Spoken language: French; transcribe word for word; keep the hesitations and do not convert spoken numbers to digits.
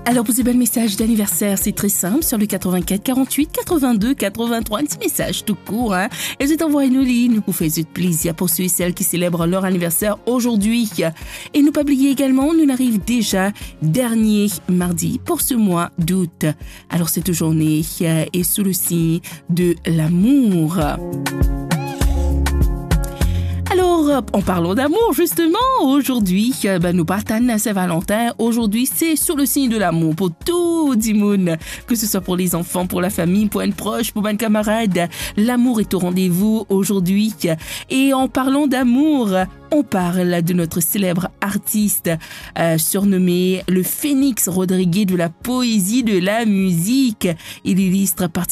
Alors, pour ce bel message d'anniversaire, c'est très simple. Sur le quatre-vingt-quatre quarante-huit quatre-vingt-deux quatre-vingt-trois, un petit message tout court. Hein? Et vous envoyez-nous les nous vous faites plaisir pour ceux et celles qui célèbrent leur anniversaire aujourd'hui. Et ne pas oublier également, nous arrive déjà dernier mardi pour ce mois d'août. Alors, cette journée est sous le signe de l'amour. Alors, en parlant d'amour, justement, aujourd'hui, ben, nous partons Saint-Valentin. Aujourd'hui, c'est sur le signe de l'amour pour tout le monde, que ce soit pour les enfants, pour la famille, pour un proche, pour un camarade. L'amour est au rendez-vous aujourd'hui. Et en parlant d'amour, on parle de notre célèbre artiste euh, surnommé le Phénix Rodriguez de la poésie, de la musique. Il illustre